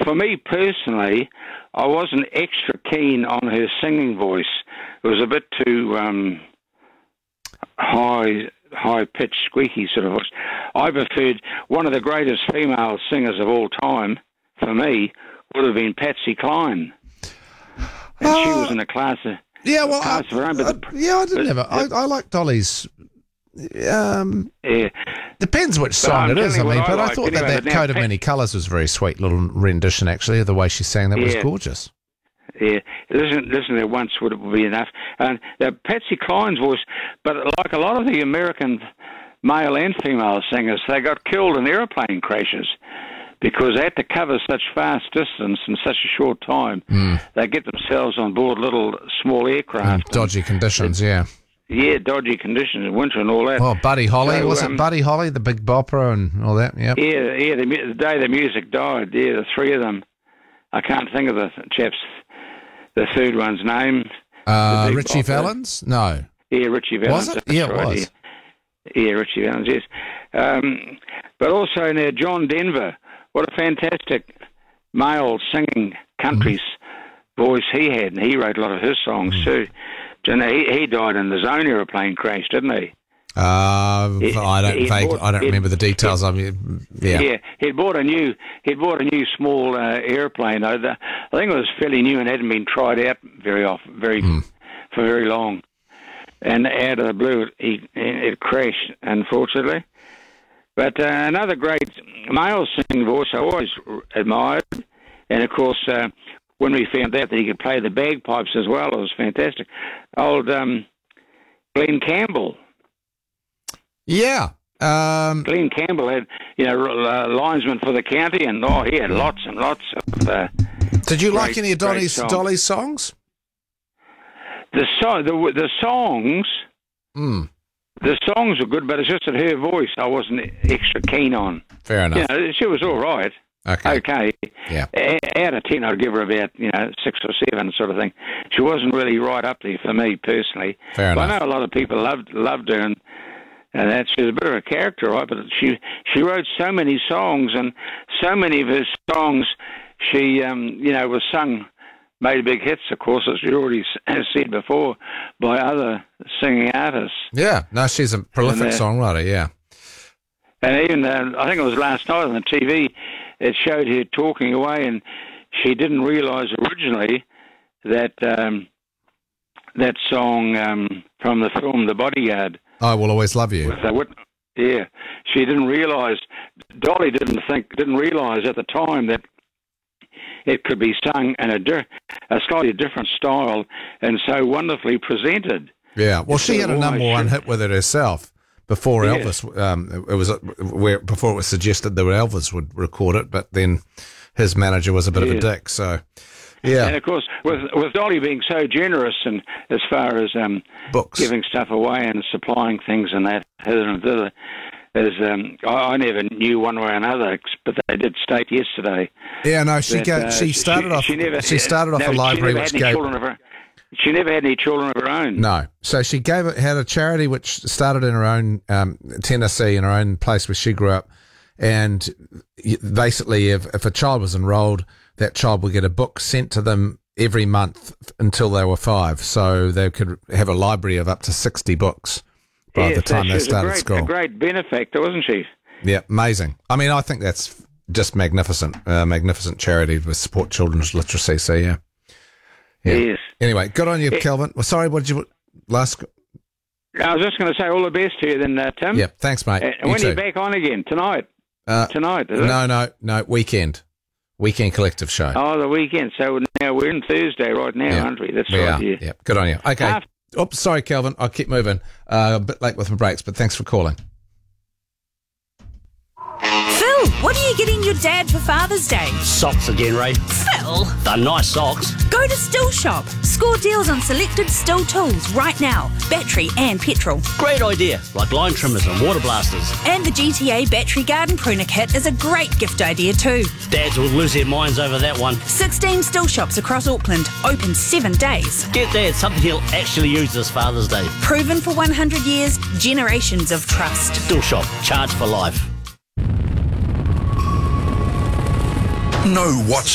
for me personally, I wasn't extra keen on her singing voice. It was a bit too high-pitched, squeaky sort of voice. I preferred one of the greatest female singers of all time, for me, would have been Patsy Cline. And she was in a class of... Yeah, well, class of her own, I like Dolly's... yeah. Depends which song it is, but I thought that Coat of Many Colours was a very sweet little rendition, actually, of the way she sang. That was gorgeous. Yeah, listen to Once would be enough. And Patsy Cline's voice, but like a lot of the American male and female singers, they got killed in aeroplane crashes because they had to cover such vast distance in such a short time. They get themselves on board little small aircraft. Dodgy conditions, yeah. Yeah, dodgy conditions in winter and all that. Oh, Buddy Holly, was it Buddy Holly, the big bopper and all that? Yep. Yeah, the day the music died, the three of them. I can't think of the the third one's name. Richie Valens? No. Yeah, Richie Valens. Was it? Yeah, it was. Yeah, Richie Valens, yes. But also now John Denver, what a fantastic male singing country voice he had, and he wrote a lot of his songs too. He died in the Zone aeroplane crash, didn't he? I don't remember the details. He'd bought a new small airplane. I think it was fairly new and hadn't been tried out for very long. And out of the blue, it crashed, unfortunately. But another great male singing voice I always admired, and of course. When we found out that he could play the bagpipes as well, it was fantastic. Old Glenn Campbell. Yeah. Glenn Campbell had, linesman for the county, and he had lots and lots of. Did you like any of Dolly's songs? The songs. The songs were good, but it's just that her voice I wasn't extra keen on. Fair enough. She was all right. Okay. Yeah. Out of 10, I'd give her about 6 or 7 sort of thing. She wasn't really right up there for me personally. Fair enough. I know a lot of people loved her, and that she's a bit of a character, right? But she wrote so many songs, and so many of her songs she was sung, made big hits, of course, as you already said before, by other singing artists. Yeah. No, she's a prolific songwriter. Yeah. And even I think it was last night on the TV. It showed her talking away, and she didn't realise originally that that song from the film The Bodyguard. I Will Always Love You. She didn't realise. Dolly didn't realise at the time that it could be sung in a slightly different style and so wonderfully presented. Yeah, well, she had a number one hit with it herself. Before Elvis, before it was suggested that Elvis would record it, but then his manager was a bit of a dick. So, yeah. And of course, with Dolly being so generous and as far as books, giving stuff away and supplying things and that, I never knew one way or another, but they did state yesterday. Yeah, no, she started off a library which gave. She never had any children of her own. No. So she had a charity which started in her own Tennessee, in her own place where she grew up. And basically, if a child was enrolled, that child would get a book sent to them every month until they were 5. So they could have a library of up to 60 books by the time they started school. A great benefactor, wasn't she? Yeah, amazing. I mean, I think that's just magnificent. Magnificent charity to support children's literacy. So, yeah. Yes. Anyway, good on you, Kelvin. Well, sorry, what did you last? I was just going to say all the best to you then, Tim. Yeah, thanks, mate. And when are you back on again? Tonight? Tonight, is it? No, weekend. Weekend collective show. Oh, the weekend. So now we're in Thursday right now, aren't we? That's right, yeah. Good on you. Okay. Oops, sorry, Kelvin. I'll keep moving. A bit late with my breaks, but thanks for calling. Phil, what are you getting your dad for Father's Day? Socks again, Ray. Phil! They're nice socks. Go to Still Shop. Score deals on selected Still tools right now. Battery and petrol. Great idea, like line trimmers and water blasters. And the GTA Battery Garden Pruner Kit is a great gift idea too. Dads will lose their minds over that one. 16 Still Shops across Auckland, open 7 days. Get Dad something he'll actually use this Father's Day. Proven for 100 years, generations of trust. Still Shop, charge for life. Know what's